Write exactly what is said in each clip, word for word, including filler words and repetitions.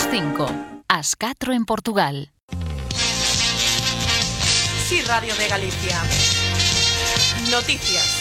cinco, ás catro en Portugal. Sí, Radio de Galicia. Noticias.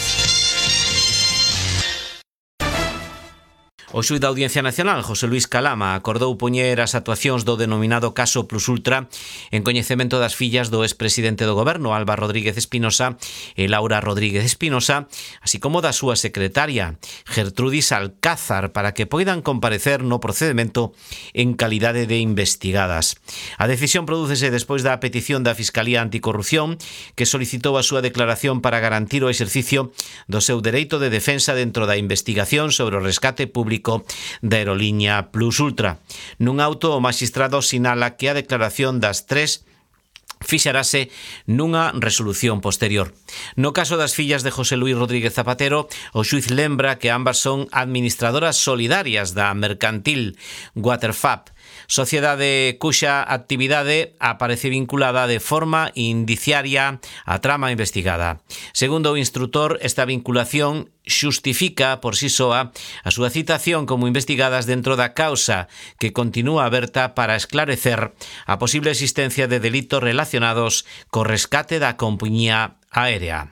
O xuíz da Audiencia Nacional, José Luis Calama, acordou poñer as actuacións do denominado caso Plus Ultra en coñecemento das fillas do expresidente do Goberno, Alba Rodríguez Espinosa e Laura Rodríguez Espinosa, así como da súa secretaria, Gertrudis Alcázar, para que poidan comparecer no procedimento en calidade de investigadas. A decisión prodúcese despois da petición da Fiscalía Anticorrupción, que solicitou a súa declaración para garantir o exercicio do seu dereito de defensa dentro da investigación sobre o rescate público da aeroliña Plus Ultra. Nun auto, o maxistrado sinala que a declaración das tres fixarase nunha resolución posterior. No caso das fillas de José Luis Rodríguez Zapatero, o xuiz lembra que ambas son administradoras solidarias da mercantil Waterfab, sociedade cuxa actividade aparece vinculada de forma indiciaria á trama investigada. Segundo o instrutor, esta vinculación xustifica por si soa a súa citación como investigadas dentro da causa, que continúa aberta para esclarecer a posible existencia de delitos relacionados co rescate da compañía aérea.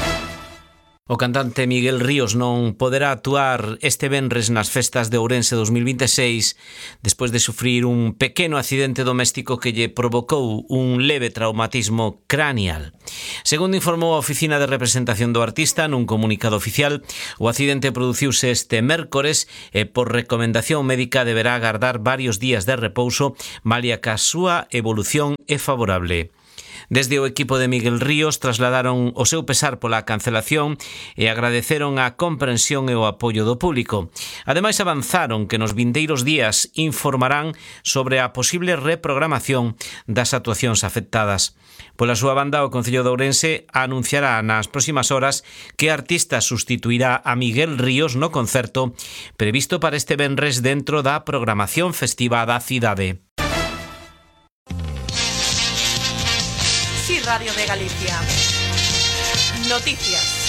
O cantante Miguel Ríos non poderá actuar este venres nas festas de Ourense dos mil vinte e seis despois de sufrir un pequeno accidente doméstico que lle provocou un leve traumatismo craneal. Segundo informou a Oficina de Representación do Artista nun comunicado oficial, o accidente produciuse este mércores e por recomendación médica deberá agardar varios días de repouso, malia que a súa evolución é favorable. Desde o equipo de Miguel Ríos trasladaron o seu pesar pola cancelación e agradeceron a comprensión e o apoio do público. Ademais, avanzaron que nos vindeiros días informarán sobre a posible reprogramación das actuacións afectadas. Pola súa banda, o Concello de Ourense anunciará nas próximas horas que artista sustituirá a Miguel Ríos no concerto previsto para este venres dentro da programación festiva da cidade. Sí, Radio de Galicia. Noticias.